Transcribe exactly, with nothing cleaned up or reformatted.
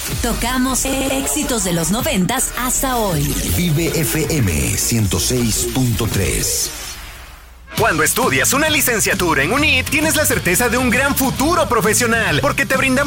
Tocamos éxitos de los noventas hasta hoy. Vive F M ciento seis punto tres. Cuando estudias una licenciatura en U N I T, tienes la certeza de un gran futuro profesional, porque te brindamos